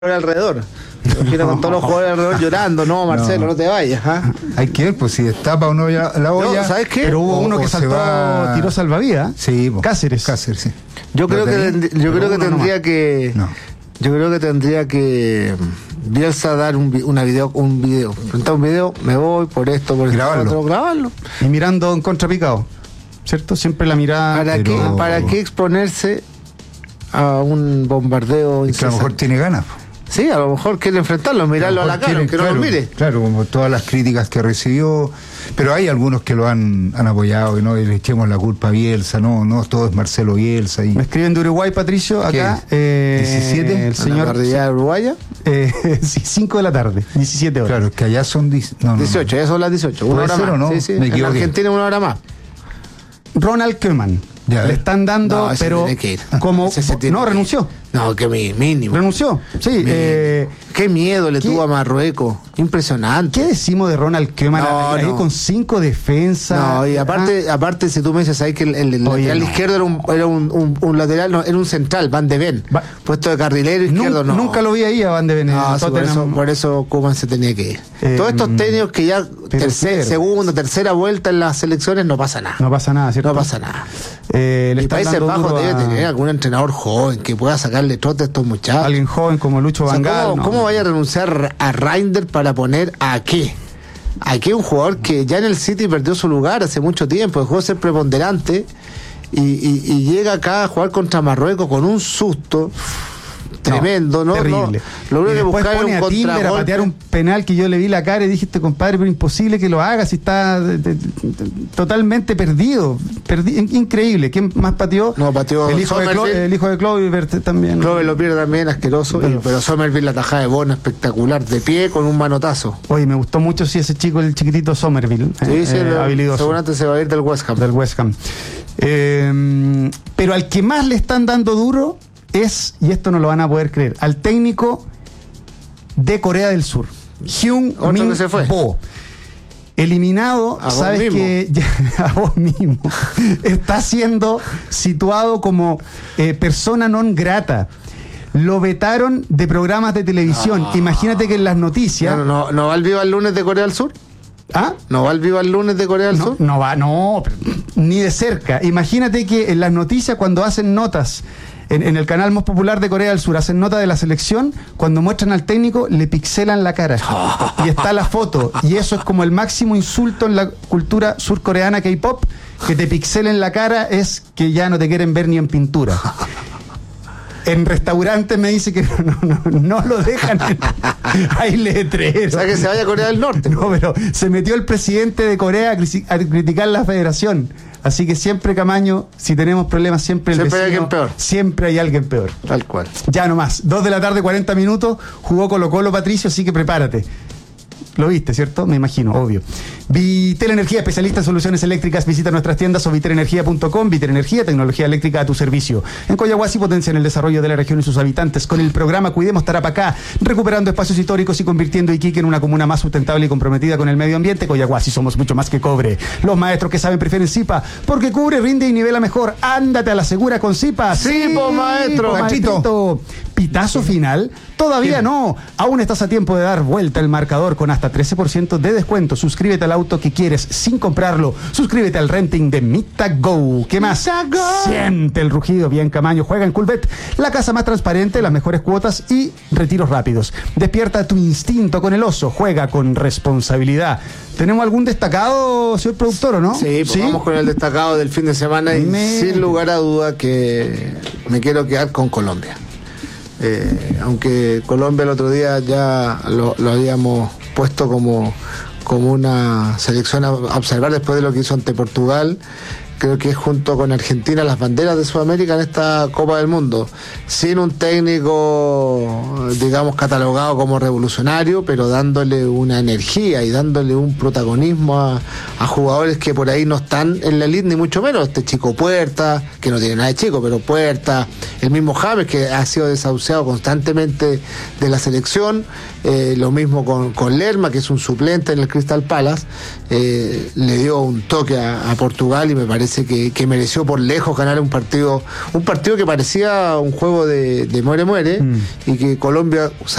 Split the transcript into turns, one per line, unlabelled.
alrededor. Imagino con todos los jugadores alrededor llorando. No, Marcelo, no te vayas. ¿Ah?
Hay que ver, pues si destapa uno la olla.
No, ¿sabes qué?
Pero hubo uno que saltó, tiró salvavidas.
Sí, pues,
Cáceres,
sí.
Yo creo que tendría que.
No.
Yo creo que tendría que Bielsa dar un video, presentar un video, me voy por esto, por grabarlo.
Y mirando en contrapicado, ¿cierto? Siempre la mirada.
¿Para qué exponerse a un bombardeo?
Es que a lo mejor tiene ganas.
Sí, a lo mejor quiere enfrentarlo, mirarlo a la cara, que no lo mire.
Claro, como todas las críticas que recibió, pero hay algunos que lo han apoyado y no le echemos la culpa a Bielsa, no todo es Marcelo Bielsa.
Me escriben de Uruguay, Patricio, acá.
17,
el señor. ¿La cardillada uruguaya?
Sí, 5 de la tarde, 17 horas.
Claro, que allá son
18, ya son las 18, una hora más.
¿No?
Sí, en Argentina una hora más.
Ronald Koeman. Le están dando,
no,
pero como no renunció.
No, que mínimo.
Renunció, sí.
Qué miedo le tuvo a Marruecos. Impresionante.
¿Qué decimos de Ronald Koeman ahí con 5 defensas?
No, y aparte si tú me dices ahí que el lateral izquierdo era un lateral, no, era un central, Van de Ven. Puesto de carrilero izquierdo, no.
Nunca lo vi ahí a Van de Ven.
No, sí, por eso Koeman se tenía que ir. Todos estos técnicos que ya segunda, tercera vuelta en las selecciones no pasa nada.
No pasa nada, ¿cierto?
No pasa nada.
Y
Países Bajos debe tener algún entrenador joven que pueda sacarle trote a estos muchachos.
Alguien joven como Lucho Van Gaal.
¿Cómo vaya a renunciar a Reinders para poner a qué? Aquí un jugador que ya en el City perdió su lugar hace mucho tiempo, dejó de ser preponderante y llega acá a jugar contra Marruecos con un susto tremendo, ¿no?
Terrible.
Lo único que
buscar
es un
contragolpe, a patear un penal que yo le vi la cara y dijiste, compadre, pero imposible que lo haga si está totalmente perdido. Increíble. ¿Quién más pateó?
No, pateó
el hijo de Kluivert también.
Kluivert lo pierde también, asqueroso. Pero Somerville la tajada de Bono espectacular, de pie con un manotazo.
Oye, me gustó mucho el chiquitito Somerville.
Sí,
habilidoso.
Seguramente se va a ir del West Ham.
Pero al que más le están dando duro es, y esto no lo van a poder creer, al técnico de Corea del Sur, Hyun Min Bo, eliminado, sabes que a vos mismo, está siendo situado como persona non grata. Lo vetaron de programas de televisión. Imagínate que en las noticias...
¿No va al Viva el Lunes de Corea del Sur?
¿Ah?
¿No va al Viva el Lunes de Corea del Sur?
No va, ni de cerca. Imagínate que en las noticias, cuando hacen notas en el canal más popular de Corea del Sur, hacen nota de la selección, cuando muestran al técnico le pixelan la cara y está la foto, y eso es como el máximo insulto en la cultura surcoreana K-pop, que te pixelen la cara es que ya no te quieren ver ni en pintura. En restaurantes me dice que no lo dejan. Hay letreros.
O sea, que se vaya a Corea del Norte.
No, pero se metió el presidente de Corea a criticar la federación. Así que siempre, Camaño, si tenemos problemas, siempre
hay alguien peor.
Siempre hay alguien peor.
Tal cual.
Ya nomás. 2 de la tarde, 40 minutos. Jugó Colo-Colo, Patricio, así que prepárate. Lo viste, ¿cierto? Me imagino, obvio. Vitel Energía, especialista en soluciones eléctricas. Visita nuestras tiendas o vitelenergia.com. Vitel Energía, tecnología eléctrica a tu servicio. En Coyahuasi potencian el desarrollo de la región y sus habitantes con el programa Cuidemos Tarapacá, recuperando espacios históricos y convirtiendo Iquique en una comuna más sustentable y comprometida con el medio ambiente. Coyahuasi, somos mucho más que cobre. Los maestros que saben prefieren Zipa, porque cubre, rinde y nivela mejor. Ándate a la segura con Zipa.
Sí, maestro.
Pitazo final. Todavía no. Aún estás a tiempo de dar vuelta el marcador con hasta 13% de descuento. Suscríbete al auto que quieres sin comprarlo. Suscríbete al renting de MitaGo. ¿Qué más? Siente el rugido. Bien, Camaño. Juega en Coolbet, la casa más transparente, las mejores cuotas y retiros rápidos. Despierta tu instinto con el oso. Juega con responsabilidad. ¿Tenemos algún destacado, señor productor, o no?
Sí, pues vamos con el destacado del fin de semana y sin lugar a duda que me quiero quedar con Colombia. Aunque Colombia el otro día ya lo habíamos puesto como una selección a observar después de lo que hizo ante Portugal, creo que es junto con Argentina las banderas de Sudamérica en esta Copa del Mundo, sin un técnico, digamos, catalogado como revolucionario, pero dándole una energía y dándole un protagonismo a jugadores que por ahí no están en la elite, ni mucho menos. Este chico Puerta, que no tiene nada de chico, pero Puerta, el mismo James, que ha sido desahuciado constantemente de la selección, lo mismo con Lerma, que es un suplente en el Crystal Palace, le dio un toque a Portugal y me parece parece que mereció por lejos ganar un partido que parecía un juego de muere-muere, y que Colombia